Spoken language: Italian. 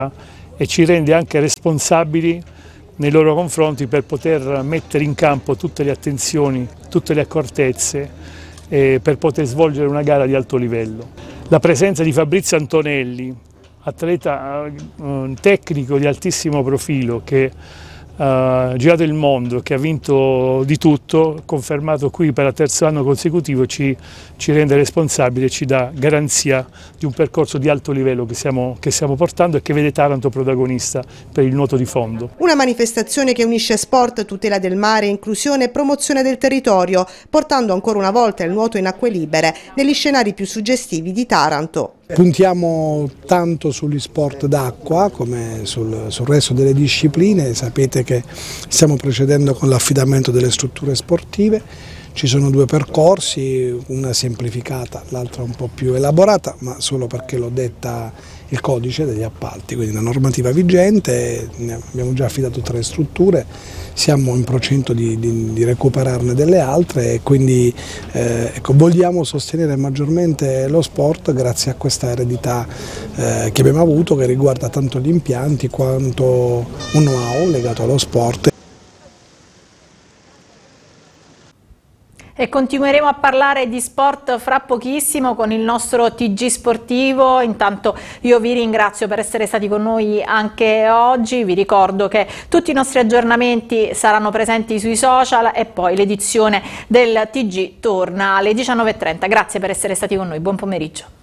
e ci rende anche responsabili nei loro confronti per poter mettere in campo tutte le attenzioni, tutte le accortezze per poter svolgere una gara di alto livello. La presenza di Fabrizio Antonelli, atleta tecnico di altissimo profilo che ha girato il mondo, che ha vinto di tutto, confermato qui per il terzo anno consecutivo, ci rende responsabili e ci dà garanzia di un percorso di alto livello che stiamo portando e che vede Taranto protagonista per il nuoto di fondo. Una manifestazione che unisce sport, tutela del mare, inclusione e promozione del territorio, portando ancora una volta il nuoto in acque libere negli scenari più suggestivi di Taranto. Puntiamo tanto sugli sport d'acqua come sul resto delle discipline. Sapete che stiamo procedendo con l'affidamento delle strutture sportive. Ci sono due percorsi, una semplificata, l'altra un po' più elaborata, ma solo perché l'ho detta il codice degli appalti, quindi la normativa vigente. Abbiamo già affidato 3 strutture, siamo in procinto di recuperarne delle altre e quindi ecco, vogliamo sostenere maggiormente lo sport grazie a questa eredità che abbiamo avuto, che riguarda tanto gli impianti quanto un know-how legato allo sport. E continueremo a parlare di sport fra pochissimo con il nostro TG Sportivo. Intanto io vi ringrazio per essere stati con noi anche oggi, vi ricordo che tutti i nostri aggiornamenti saranno presenti sui social e poi l'edizione del TG torna alle 19:30. Grazie per essere stati con noi, buon pomeriggio.